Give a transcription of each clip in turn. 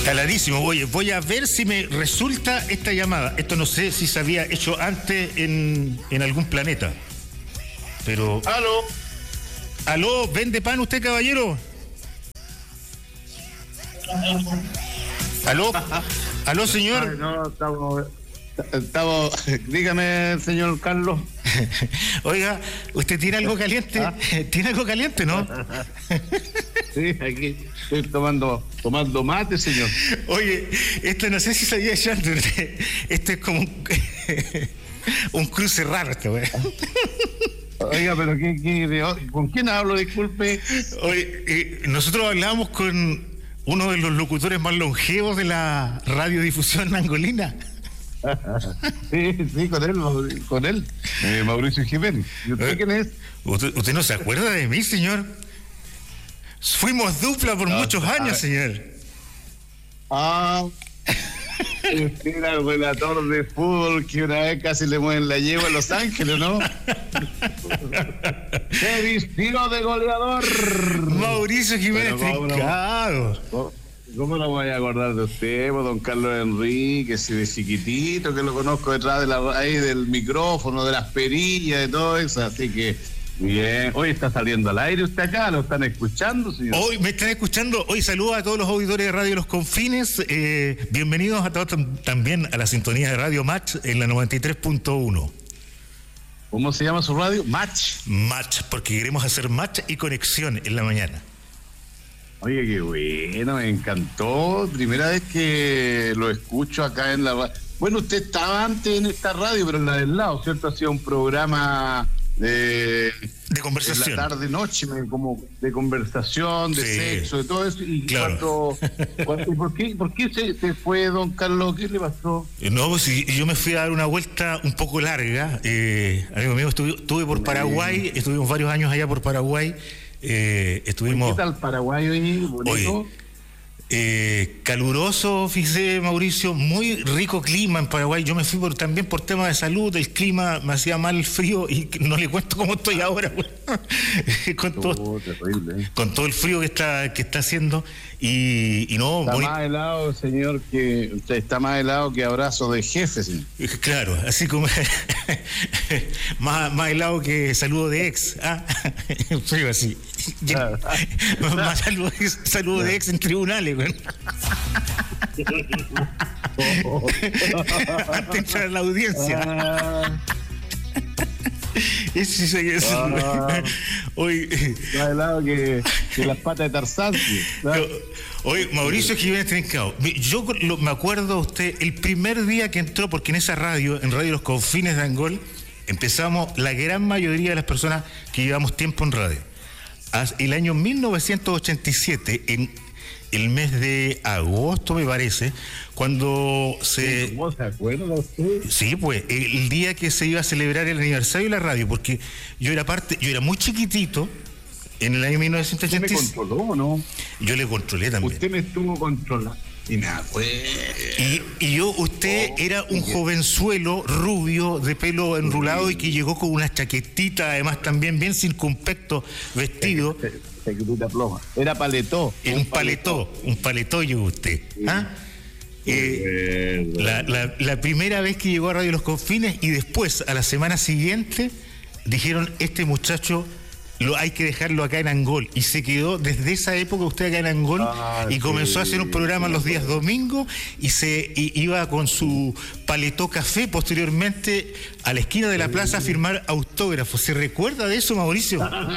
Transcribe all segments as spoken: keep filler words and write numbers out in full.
Clarísimo. Oye, voy a ver si me resulta esta llamada. Esto no sé si se había hecho antes en, en algún planeta. Pero... ¡Aló! ¿Aló? ¿Vende pan usted, caballero? ¿Aló? ¿Aló, señor? Ay, no, estamos... Estamos... Dígame, señor Carlos. Oiga, ¿usted tiene algo caliente? ¿Ah? ¿Tiene algo caliente, no? Sí, aquí estoy tomando tomando mate, señor. Oye, esto no sé si sabía yo antes. Esto es como un, un cruce raro, este güey. Oiga, pero ¿qué, qué, ¿con quién hablo? Disculpe. Oye, eh, nosotros hablábamos con uno de los locutores más longevos de la radiodifusión angolina. Sí, sí, con él, con él, eh, Mauricio Jiménez. ¿Y usted eh, quién es? ¿Usted, usted no se acuerda de mí, señor? Fuimos dupla por no, muchos años, señor. Ah, usted era el relator de fútbol que una vez casi le mueven la yegua a Los Ángeles, ¿no? ¡Se vistió de goleador! Mauricio Jiménez Trincado. ¿Cómo, ¿Cómo no voy a acordar de usted, don Carlos Enrique, ese de chiquitito, que lo conozco detrás de la, ahí del micrófono, de las perillas, de todo eso? Así que, bien. Hoy está saliendo al aire usted acá, ¿lo están escuchando, señor? Hoy me están escuchando. Hoy saludo a todos los auditores de Radio Los Confines. Eh, bienvenidos a todos también a la sintonía de Radio Match en la noventa y tres punto uno. ¿Cómo se llama su radio? Match. Match, porque queremos hacer match y conexión en la mañana. Oye, qué bueno, me encantó. Primera vez que lo escucho acá en la radio. Bueno, usted estaba antes en esta radio, pero en la del lado, ¿cierto? Hacía un programa de... De conversación. De la tarde-noche, como de conversación, de sí. Sexo, de todo eso. Y claro. cuando, cuando, ¿Por qué, por qué se, se fue, don Carlos? ¿Qué le pasó? No, pues yo me fui a dar una vuelta un poco larga. Eh, amigo mío, estuve, estuve por Paraguay, estuvimos varios años allá por Paraguay. Eh, estuvimos... ¿Qué tal Paraguay hoy? Bonito. Oye, eh, caluroso, fíjese, Mauricio, muy rico clima en Paraguay. Yo me fui por, también por temas de salud, el clima me hacía mal el frío y no le cuento cómo estoy ahora, con, todo, oh, terrible, eh. con todo el frío que está, que está haciendo. Y, y no, está muy... más helado, señor, que usted está más helado que abrazo de jefe, señor. Claro, así como más, más helado que saludo de ex. Ah, soy así. Claro. Más saludo, saludo claro. de ex en tribunales, güey. Oh. Antes de entrar a la audiencia. Ah. Ese soy eso. Ah, hoy más helado que, que las patas de Tarzán. Oye, Mauricio Jiménez Trincado, yo lo, me acuerdo a usted el primer día que entró, porque en esa radio, en Radio Los Confines de Angol, empezamos la gran mayoría de las personas que llevamos tiempo en radio. El año mil novecientos ochenta y siete, en el mes de agosto, me parece, cuando se... ¿Cómo se acuerda usted? Sí, pues, el día que se iba a celebrar el aniversario de la radio, porque yo era parte, yo era muy chiquitito, en el año mil novecientos ochenta y siete. ¿Usted me controló o no? Yo le controlé también. Usted me estuvo controlando. Y me acuerdo. Y, y yo, usted oh, era un jovenzuelo rubio, de pelo enrulado, y que llegó con una chaquetita, además también bien circunspecto, vestido. Era paletó. Un, un paletó, paletó, un paletó llegó usted. ¿Ah? Eh, la, la, la primera vez que llegó a Radio Los Confines, y después, a la semana siguiente, dijeron, este muchacho... Lo, hay que dejarlo acá en Angol, y se quedó desde esa época usted acá en Angol. Ah, y comenzó sí, a hacer un programa sí, los días domingos, y se y, iba con su paletó café posteriormente a la esquina de la plaza a firmar autógrafos. ¿Se recuerda de eso, Mauricio?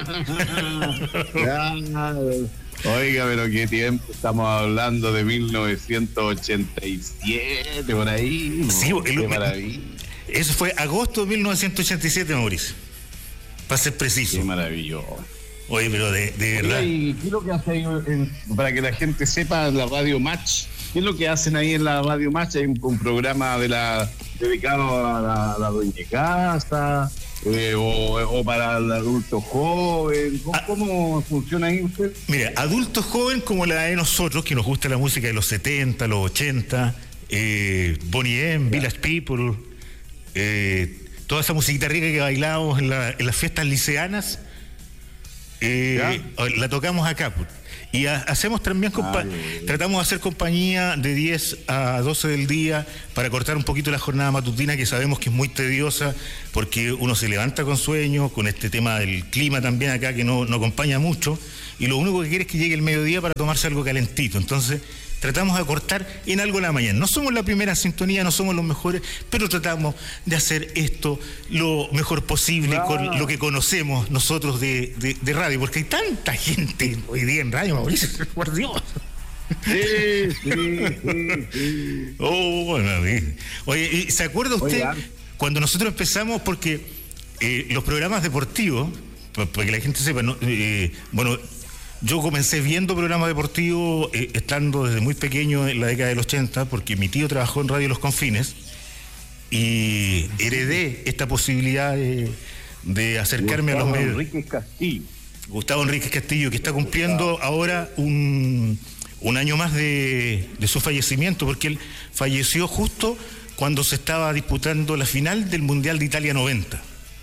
Oiga, pero qué tiempo, estamos hablando de mil novecientos ochenta y siete, por ahí. Sí, el, qué maravilla. Eso fue agosto de mil novecientos ochenta y siete, Mauricio. Para ser preciso. Qué maravilloso. Oye, pero de, de verdad. ¿Y qué es lo que hace ahí en, para que la gente sepa la Radio Match? ¿Qué es lo que hacen ahí en la Radio Match? Hay un, un programa de la dedicado a la, a la dueña de casa, eh, o, o para el adulto joven. ¿Cómo, ah, ¿Cómo funciona ahí usted? Mira, adulto joven como la de nosotros, que nos gusta la música de los setenta, los ochenta, eh, Bonnie M, Village People, eh, toda esa musiquita rica que bailábamos en, la, en las fiestas liceanas, eh, la tocamos acá. Y ha, hacemos también, compa- Ay, tratamos de hacer compañía de diez a doce del día para cortar un poquito la jornada matutina, que sabemos que es muy tediosa, porque uno se levanta con sueño, con este tema del clima también acá que no, no acompaña mucho, y lo único que quiere es que llegue el mediodía para tomarse algo calentito. Entonces tratamos de acortar en algo la mañana. No somos la primera sintonía, no somos los mejores, pero tratamos de hacer esto lo mejor posible, claro, con lo que conocemos nosotros de, de, de radio, porque hay tanta gente hoy día en radio, Mauricio, por Dios. Sí, sí, sí, sí. Oh, bueno, oye, ¿se acuerda usted Oiga. cuando nosotros empezamos? Porque eh, los programas deportivos, para que la gente sepa, ¿no? eh, bueno, yo comencé viendo programas deportivos eh, estando desde muy pequeño en la década del ochenta, porque mi tío trabajó en Radio Los Confines y heredé esta posibilidad de, de acercarme Gustavo a los medios. Enríquez Castillo. Gustavo Enríquez Castillo, que está cumpliendo ahora un, un año más de, de su fallecimiento, porque él falleció justo cuando se estaba disputando la final del Mundial de Italia noventa.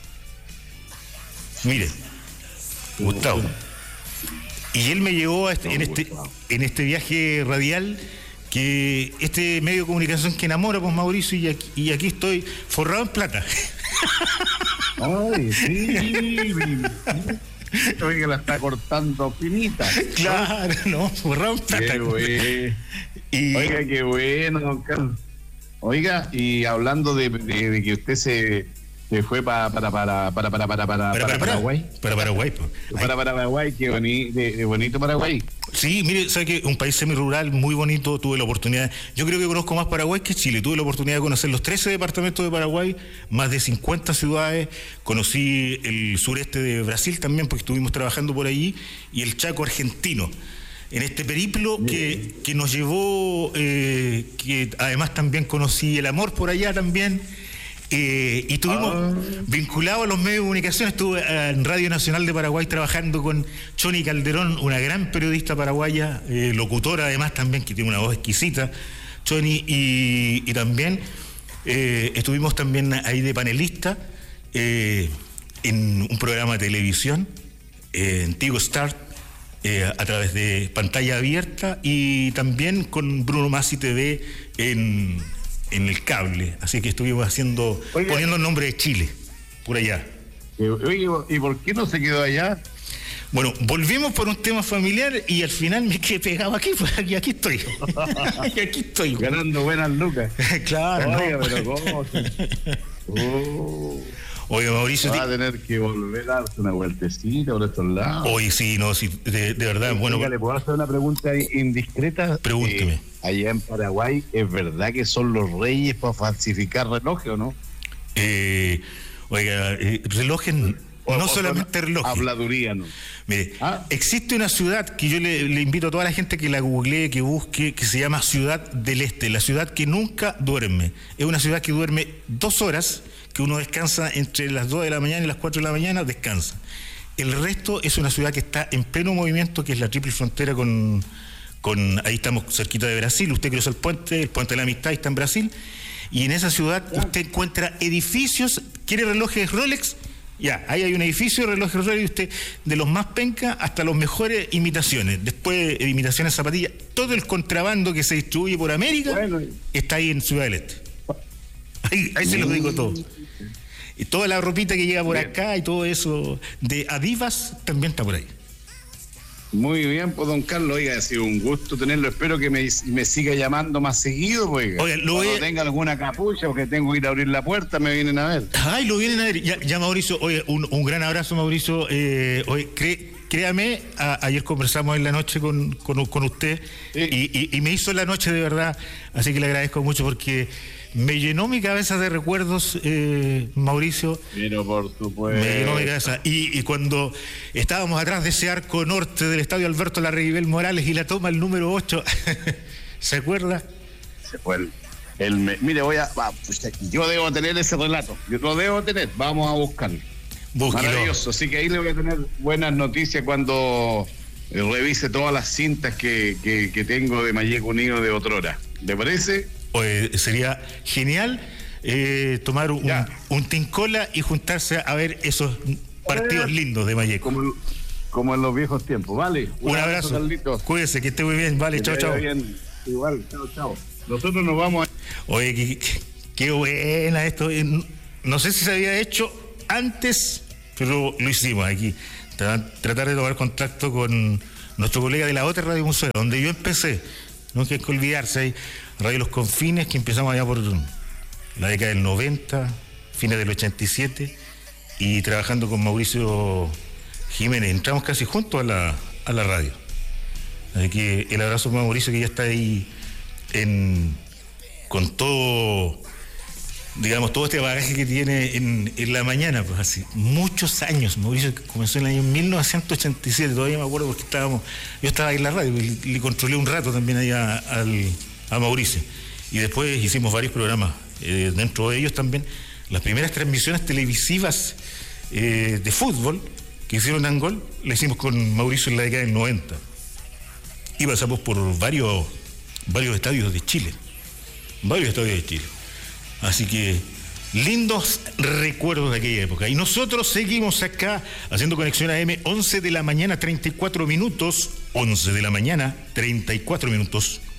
Mire, Gustavo. Y él me llevó a este, en, este, en este viaje radial, que este medio de comunicación que enamora, pues, Mauricio, y aquí, y aquí estoy forrado en plata. Ay, sí, oiga, la está cortando finita. Claro, no, forrado en plata. Qué bueno. Y... Oiga, qué bueno, don Carlos. Oiga, y hablando de, de, de que usted se... Se fue para para para para para para para, para, para Paraguay. Para Paraguay. Pues. Para, para Paraguay, qué bonito, de, de bonito Paraguay. Sí, mire, sabe que un país semirural muy bonito, tuve la oportunidad, yo creo que conozco más Paraguay que Chile, tuve la oportunidad de conocer los trece departamentos de Paraguay, más de cincuenta ciudades, conocí el sureste de Brasil también, porque estuvimos trabajando por allí, y el Chaco argentino. En este periplo que, que nos llevó, eh, que además también conocí el amor por allá también. Eh, y estuvimos ah. vinculados a los medios de comunicación. Estuve en Radio Nacional de Paraguay trabajando con Choni Calderón, una gran periodista paraguaya, eh, locutora además también, que tiene una voz exquisita, Choni, y, y también eh, estuvimos también ahí de panelista eh, en un programa de televisión, eh, en Tigo Start, eh, a través de pantalla abierta, y también con Bruno Masi T V en... en el cable, así que estuvimos haciendo, Oiga, poniendo el nombre de Chile, por allá. Oye, ¿y por qué no se quedó allá? Bueno, volvimos por un tema familiar y al final me quedé pegado aquí, pues aquí, aquí estoy. y aquí estoy. Ganando buenas lucas. Claro, Oiga, no. pero ¿cómo? oh. Oye, Mauricio, va a tener que volver a darse una vueltecita por estos lados. Oye, sí, no, sí, de, de verdad, bueno. Oiga, ¿le puedo hacer una pregunta indiscreta? Pregúnteme. Eh, allá en Paraguay, ¿es verdad que son los reyes para falsificar relojes o no? Eh, oiga, eh, relojes, o, no o solamente relojes. Habladuría, ¿no? Mire, ¿Ah? existe una ciudad que yo le, le invito a toda la gente que la googlee, que busque, que se llama Ciudad del Este, la ciudad que nunca duerme. Es una ciudad que duerme dos horas, que uno descansa entre las dos de la mañana y las cuatro de la mañana, descansa. El resto es una ciudad que está en pleno movimiento, que es la triple frontera con, con ahí estamos cerquita de Brasil, usted cruza el puente, el puente de la Amistad está en Brasil, y en esa ciudad usted encuentra edificios, ¿quiere relojes Rolex? Ya, ahí hay un edificio de relojes Rolex, usted, de los más penca hasta los mejores imitaciones, después de imitaciones zapatillas, todo el contrabando que se distribuye por América bueno, está ahí en Ciudad del Este. Ahí, ahí se lo digo todo. Y toda la ropita que llega por bien. Acá y todo eso de Adivas también está por ahí. Muy bien, pues don Carlos, oiga, ha sido un gusto tenerlo. Espero que me, me siga llamando más seguido, pues. Oiga, lo cuando voy... tenga alguna capucha o que tengo que ir a abrir la puerta, me vienen a ver. Ay, lo vienen a ver. Ya, ya Mauricio, oye, un, un gran abrazo, Mauricio. Eh, oye, cree, créame, a, ayer conversamos en la noche con, con, con usted sí. y, y, y me hizo la noche de verdad, así que le agradezco mucho porque me llenó mi cabeza de recuerdos, eh, Mauricio. Pero por supuesto. Me llenó mi cabeza. Y, y cuando estábamos atrás de ese arco norte del estadio Alberto Larraguibel Morales y la toma el número ocho, ¿se acuerda? Se fue el... el me, mire, voy a... Va, yo debo tener ese relato. Yo lo debo tener. Vamos a buscarlo. Búsquelo. Maravilloso. Así que ahí le voy a tener buenas noticias cuando revise todas las cintas que, que, que tengo de Mayeco Unido de otrora. ¿Le parece? Pues sería genial eh, tomar un, un tincola y juntarse a ver esos partidos lindos de Mayeco. Como, como en los viejos tiempos. Vale, un, un abrazo, abrazo Carlitos. Cuídese, que esté muy bien. Vale, que chao, chao. Bien. Igual, chao, chao. Nosotros nos vamos a... Oye, qué, qué buena esto. No sé si se había hecho antes, pero lo hicimos aquí. Tratar de tomar contacto con nuestro colega de la otra Radio Museo, donde yo empecé. No hay que olvidarse, hay Radio Los Confines, que empezamos allá por la década del noventa, fines del ochenta y siete, y trabajando con Mauricio Jiménez. Entramos casi juntos a la, a la radio. Así que el abrazo para Mauricio, que ya está ahí en, con todo, digamos, todo este bagaje que tiene en, en la mañana, pues así, muchos años. Mauricio comenzó en el año mil novecientos ochenta y siete, todavía me acuerdo porque estábamos, yo estaba ahí en la radio, y le, le controlé un rato también ahí a, al, a Mauricio. Y después hicimos varios programas, eh, dentro de ellos también, las primeras transmisiones televisivas eh, de fútbol que hicieron en Angol, la hicimos con Mauricio en la década del noventa. Y pasamos por varios, varios estadios de Chile, varios estadios de Chile. Así que lindos recuerdos de aquella época. Y nosotros seguimos acá haciendo Conexión A M, once de la mañana, treinta y cuatro minutos, once de la mañana, treinta y cuatro minutos.